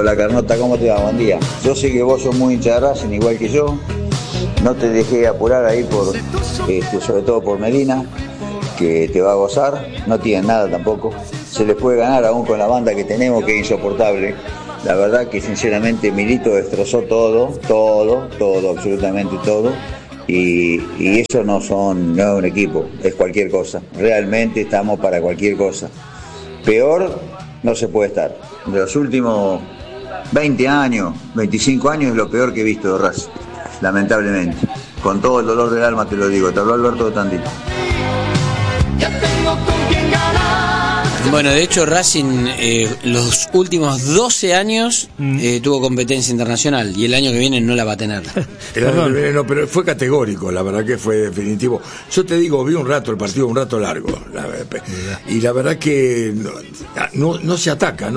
Hola Carnota, ¿cómo te va? Buen día. Yo sé que vos sos muy hincha de Racing, igual que yo. No te dejé apurar ahí sobre todo por Medina, que te va a gozar. No tienen nada tampoco. Se les puede ganar aún con la banda que tenemos, que es insoportable. La verdad que sinceramente Milito destrozó todo, absolutamente todo. Y eso no es un equipo, es cualquier cosa. Realmente estamos para cualquier cosa. Peor no se puede estar. De los últimos 20 años, 25 años es lo peor que he visto de Racing, lamentablemente. Con todo el dolor del alma te lo digo. Te habló Alberto Tandil. Bueno, de hecho Racing los últimos 12 años tuvo competencia internacional y el año que viene no la va a tener. No, pero fue categórico, la verdad que fue definitivo. Yo te digo, vi un rato el partido, un rato largo, y la verdad que no se ataca,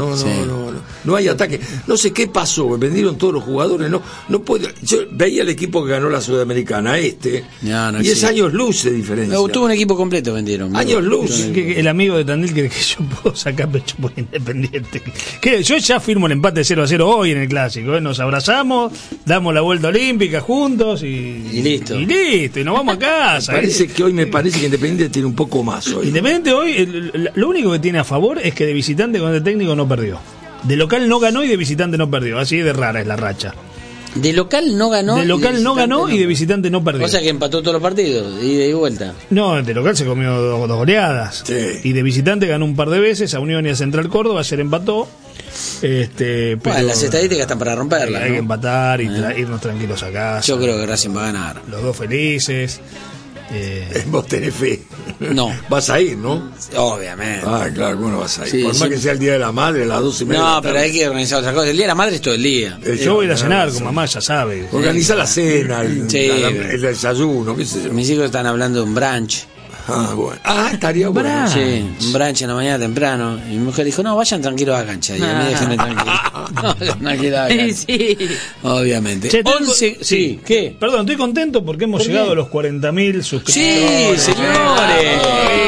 no hay ataque. No sé qué pasó, vendieron todos los jugadores, no puedo. Yo veía el equipo que ganó la Sudamericana, y es años luz de diferencia. Tuvo un equipo completo, vendieron. Años luz. El amigo de Tandil que yo puedo sacar pecho por Independiente. Que yo ya firmo el empate 0-0 hoy en el clásico, nos abrazamos, damos la vuelta olímpica juntos y listo. Y nos vamos a casa. Me parece que Independiente tiene un poco más hoy. Independiente hoy, lo único que tiene a favor es que de visitante con el técnico no perdió. De local no ganó y de visitante no perdió. Así de rara es la racha. De local no ganó. De local no ganó y de visitante no perdió. O sea que empató todos los partidos, ida y vuelta. No, de local se comió dos goleadas. Sí. Y de visitante ganó un par de veces, a Unión y a Central Córdoba, ayer empató. Pero las estadísticas están para romperlas. Hay que empatar y irnos tranquilos a casa. Yo creo que Racing va a ganar. Los dos felices. Vos tenés fe. No. Vas a ir, ¿no? Obviamente. Claro, ¿cómo vas a ir? Sí, por más que sea el Día de la Madre, a las 12:30. No, pero hay que organizar otra cosa. El Día de la Madre es todo el día. Yo voy a ir a cenar con mamá, ya sabe. Organiza la cena, el desayuno, qué sé yo. Mis hijos están hablando de un brunch. Bueno. estaría bueno. Sí, un brunch en la mañana temprano. Y mi mujer dijo, no, vayan tranquilos a la cancha. Y a mí déjenme tranquilo. No quiero a la cancha. Sí. Obviamente. 11, sí, ¿qué? Perdón, estoy contento porque hemos llegado a los 40.000 suscriptores. Sí, señores.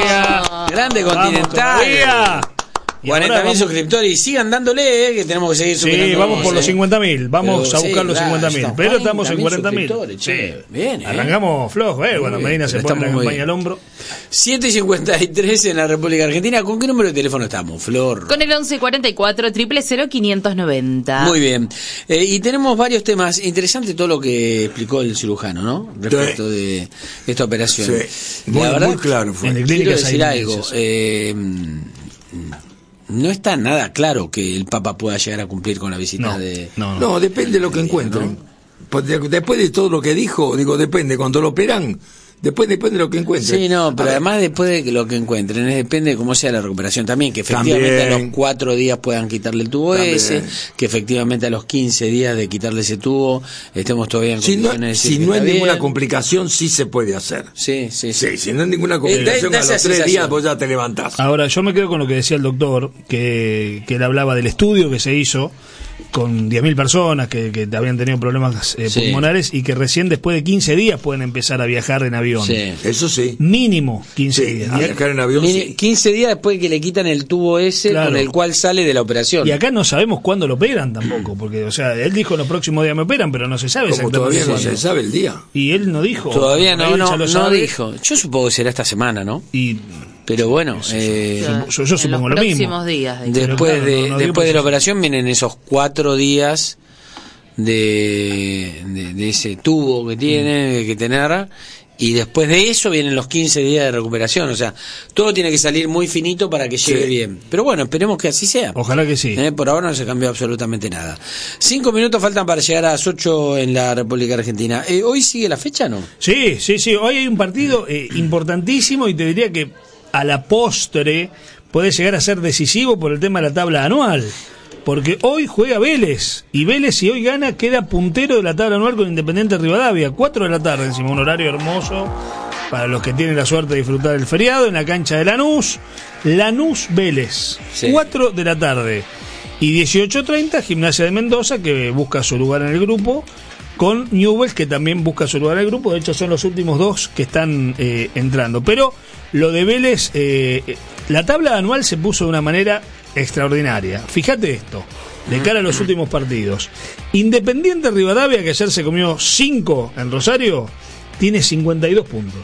Grande Continental. 40.000 suscriptores y sigan dándole, que tenemos que seguir subiendo. Sí, vamos por los 50.000, vamos a buscar los 50.000, pero estamos en 40.000. Sí, bien, arrancamos flojo, cuando Medina se pone la campaña al hombro. 7:53 en la República Argentina. ¿Con qué número de teléfono estamos, Flor? Con el 1144 000 590. Muy bien. Y tenemos varios temas. Interesante todo lo que explicó el cirujano, ¿no? Respecto de esta operación. Sí. Muy claro fue. Quiero decir algo. No está nada claro que el Papa pueda llegar a cumplir con la visita de... No, depende de lo que encuentren. Después de todo lo que dijo, depende, cuando lo operan, después depende de lo que encuentren. Sí, pero además después de lo que encuentren, depende de cómo sea la recuperación también, que efectivamente a los 4 días puedan quitarle el tubo ese, que efectivamente a los 15 días de quitarle ese tubo estemos todavía en condiciones de decir si no hay ninguna complicación, sí se puede hacer. Sí. Si no hay ninguna complicación, a los 3 días vos ya te levantás. Ahora, yo me quedo con lo que decía el doctor, que él hablaba del estudio que se hizo con 10.000 personas que habían tenido problemas pulmonares y que recién después de 15 días pueden empezar a viajar en avión. Sí. Eso sí. Mínimo 15 días. A viajar en avión, 15 días después de que le quitan el tubo ese con el cual sale de la operación. Y acá no sabemos cuándo lo operan tampoco, porque, él dijo los próximos días me operan, pero no se sabe exactamente. Todavía no se sabe el día. Y él no dijo. Todavía no dijo. Yo supongo que será esta semana, ¿no? Pero bueno, yo supongo lo mismo. Días, después de la operación vienen esos 4 días de ese tubo que tiene que tener, y después de eso vienen los 15 días de recuperación. O sea, todo tiene que salir muy finito para que llegue bien. Pero bueno, esperemos que así sea. Ojalá que sí. Por ahora no se cambió absolutamente nada. 5 minutos faltan para llegar a las 8 en la República Argentina. ¿Hoy sigue la fecha, no? Sí. Hoy hay un partido importantísimo y te diría que a la postre puede llegar a ser decisivo por el tema de la tabla anual, porque hoy juega Vélez, y Vélez, si hoy gana, queda puntero de la tabla anual con Independiente Rivadavia, 4 de la tarde, encima un horario hermoso para los que tienen la suerte de disfrutar el feriado, en la cancha de Lanús Vélez, 4 de la tarde, y 18:30 Gimnasia de Mendoza, que busca su lugar en el grupo, con Newell's, que también busca su lugar en el grupo. De hecho son los últimos 2 que están entrando, pero lo de Vélez, la tabla anual se puso de una manera extraordinaria. Fíjate esto, de cara a los últimos partidos. Independiente Rivadavia, que ayer se comió 5 en Rosario, tiene 52 puntos.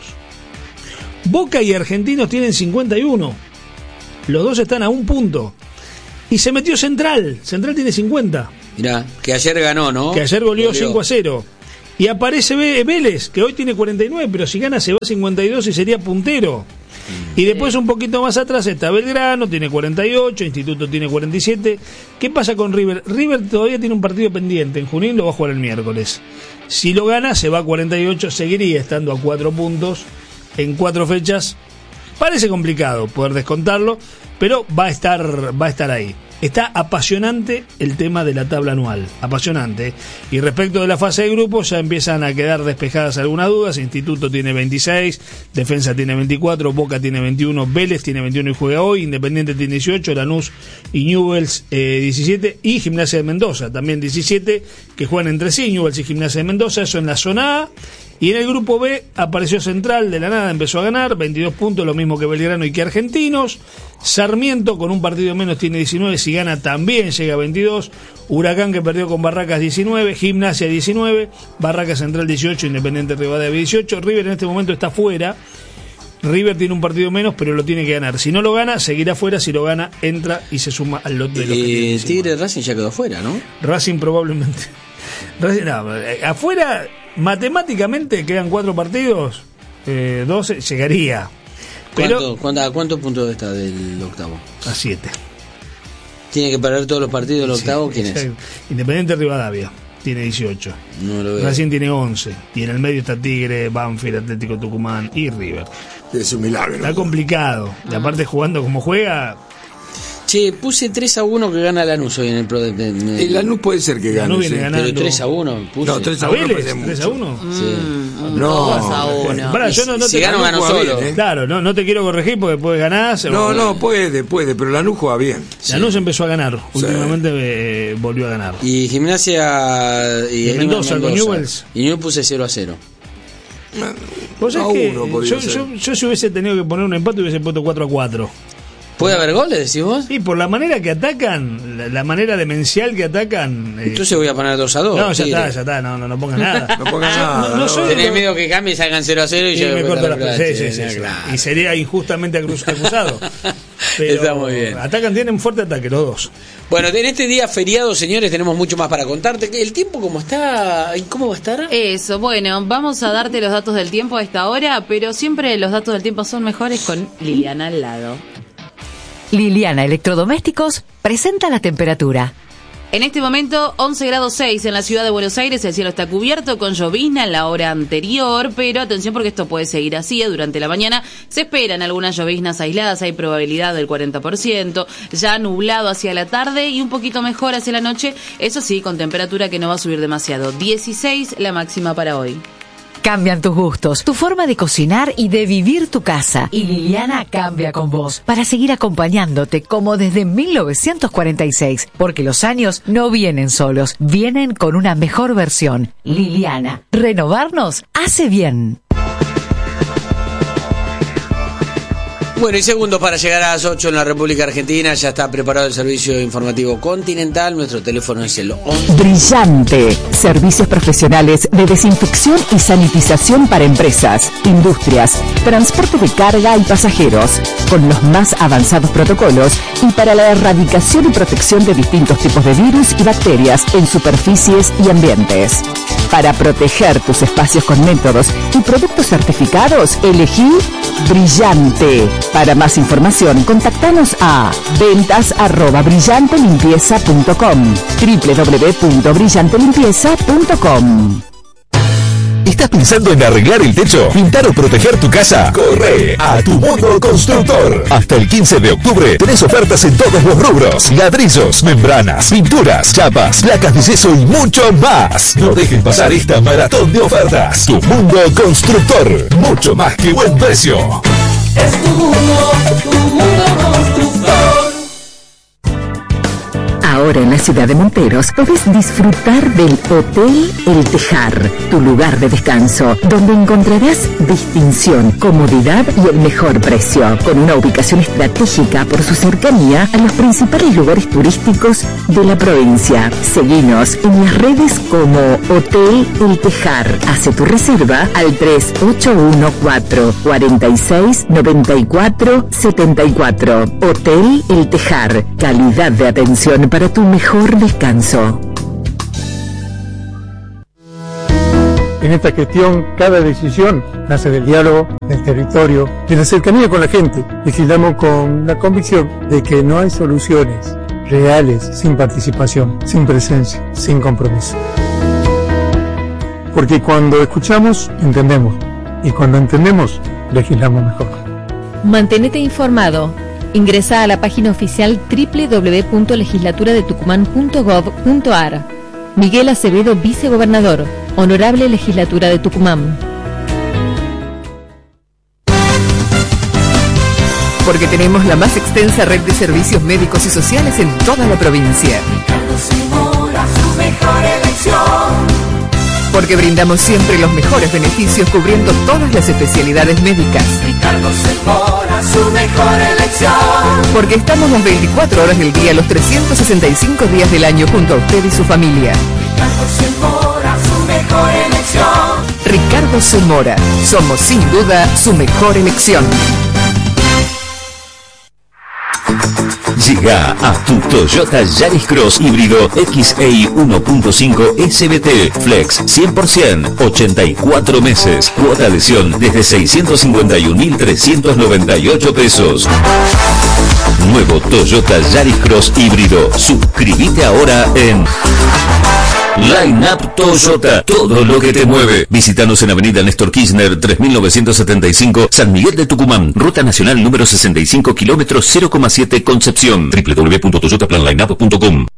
Boca y Argentinos tienen 51. Los dos están a 1 punto. Y se metió Central. Central tiene 50. Mirá, que ayer ganó, ¿no? Que ayer goleó 5-0. Y aparece Vélez, que hoy tiene 49, pero si gana se va a 52 y sería puntero. Y después un poquito más atrás está Belgrano, tiene 48, Instituto tiene 47. ¿Qué pasa con River? River todavía tiene un partido pendiente, en Junín lo va a jugar el miércoles. Si lo gana se va a 48, seguiría estando a 4 puntos en 4 fechas. Parece complicado poder descontarlo, pero va a estar ahí. Está apasionante el tema de la tabla anual, apasionante. Y respecto de la fase de grupos ya empiezan a quedar despejadas algunas dudas. Instituto tiene 26, Defensa tiene 24, Boca tiene 21, Vélez tiene 21 y juega hoy, Independiente tiene 18, Lanús y Newell's 17 y Gimnasia de Mendoza también 17, que juegan entre sí, Newell's y Gimnasia de Mendoza, eso en la zona A. Y en el grupo B apareció Central, de la nada empezó a ganar, 22 puntos, lo mismo que Belgrano y que Argentinos. Sarmiento con un partido menos tiene 19, si gana también llega a 22. Huracán, que perdió con Barracas, 19, Gimnasia 19, Barracas Central 18, Independiente Rivadavia 18. River en este momento está fuera. River tiene un partido menos, pero lo tiene que ganar. Si no lo gana, seguirá fuera. Si lo gana, entra y se suma al lote de los que tiene. Tigre Racing ya quedó fuera, ¿no? Racing probablemente. Afuera, matemáticamente quedan 4 partidos, 12, llegaría. Pero ¿A cuántos puntos está del octavo? A 7. ¿Tiene que perder todos los partidos del octavo? ¿Quién es? Independiente Rivadavia tiene 18. No lo veo. Racing tiene 11. Y en el medio está Tigre, Banfield, Atlético Tucumán y River. Es un milagro. Está complicado. Y aparte jugando como juega. Che, puse 3-1 que gana Lanús hoy en el Pro de... El Lanús puede ser que gane. Lanús viene ganando. Pero 3-1 puse. No, 3-1 Vélez, 3-1. Sí. No. 2-1. Pará, yo no si te gano, ganó solo. Bien, ¿eh? Claro, no te quiero corregir porque puedes ganar. No, puede, pero Lanús juega bien. Lanús empezó a ganar. Últimamente volvió a ganar. Y Gimnasia y Mendoza con Newell's. Y Newell's puse 0-0. ¿Vos sabés que yo si hubiese tenido que poner un empate hubiese puesto 4-4. ¿Puede haber goles, decís vos? Sí, por la manera que atacan, la manera demencial que atacan. Entonces voy a poner 2-2. No, ya está, no pongas nada. No pongas nada. No soy Tenés miedo que cambie y salgan 0-0 y yo me corto la plata. Sí. Y sería injustamente acusado. Pero está muy bien. Tienen fuerte ataque los dos. Bueno, en este día feriado, señores, tenemos mucho más para contarte. ¿El tiempo cómo está? ¿Cómo va a estar? Eso, bueno, vamos a darte los datos del tiempo a esta hora, pero siempre los datos del tiempo son mejores con Liliana al lado. Liliana Electrodomésticos presenta la temperatura. En este momento 11 grados 6 en la ciudad de Buenos Aires, el cielo está cubierto con llovizna en la hora anterior, pero atención porque esto puede seguir así, durante la mañana se esperan algunas lloviznas aisladas, hay probabilidad del 40%, ya nublado hacia la tarde y un poquito mejor hacia la noche, eso sí, con temperatura que no va a subir demasiado, 16 la máxima para hoy. Cambian tus gustos, tu forma de cocinar y de vivir tu casa. Y Liliana cambia con vos para seguir acompañándote como desde 1946. Porque los años no vienen solos, vienen con una mejor versión. Liliana, renovarnos hace bien. Bueno, y segundos para llegar a las 8 en la República Argentina. Ya está preparado el servicio informativo continental. Nuestro teléfono es el 11. Brillante. Servicios profesionales de desinfección y sanitización para empresas, industrias, transporte de carga y pasajeros, con los más avanzados protocolos y para la erradicación y protección de distintos tipos de virus y bacterias en superficies y ambientes. Para proteger tus espacios con métodos y productos certificados, elegí Brillante. Para más información, contactanos a ventas@brillantelimpieza.com, www.brillantelimpieza.com. ¿Estás pensando en arreglar el techo, pintar o proteger tu casa? Corre a Tu Mundo Constructor. Hasta el 15 de octubre tenés ofertas en todos los rubros: ladrillos, membranas, pinturas, chapas, placas de yeso y mucho más. No dejes pasar esta maratón de ofertas. Tu Mundo Constructor. Mucho más que buen precio. Es Tu Mundo Constructor. Ahora en la ciudad de Monteros podés disfrutar del Hotel El Tejar, tu lugar de descanso, donde encontrarás distinción, comodidad y el mejor precio, con una ubicación estratégica por su cercanía a los principales lugares turísticos de la provincia. Seguinos en las redes como Hotel El Tejar. Hace tu reserva al 3814-469474. Hotel El Tejar. Calidad de atención para tu mejor descanso. En esta gestión, cada decisión nace del diálogo, del territorio, de la cercanía con la gente. Legislamos con la convicción de que no hay soluciones reales sin participación, sin presencia, sin compromiso. Porque cuando escuchamos, entendemos. Y cuando entendemos, legislamos mejor. Manténete informado. Ingresa a la página oficial www.legislaturadetucumán.gov.ar. Miguel Acevedo, vicegobernador. Honorable Legislatura de Tucumán. Porque tenemos la más extensa red de servicios médicos y sociales en toda la provincia. Su mejor elección. Porque brindamos siempre los mejores beneficios cubriendo todas las especialidades médicas. Ricardo Zamora, su mejor elección. Porque estamos las 24 horas del día, los 365 días del año junto a usted y su familia. Ricardo Zamora, su mejor elección. Ricardo Zamora, somos sin duda su mejor elección. Llega a tu Toyota Yaris Cross híbrido XEI 1.5 SBT Flex 100%, 84 meses, cuota adhesión desde 651.398 pesos. Nuevo Toyota Yaris Cross híbrido. Suscríbete ahora en Line Up Toyota, todo lo que te mueve. Visítanos en Avenida Néstor Kirchner 3975, San Miguel de Tucumán, Ruta Nacional número 65, kilómetros 0,7 Concepción. www.toyotaplanlineup.com.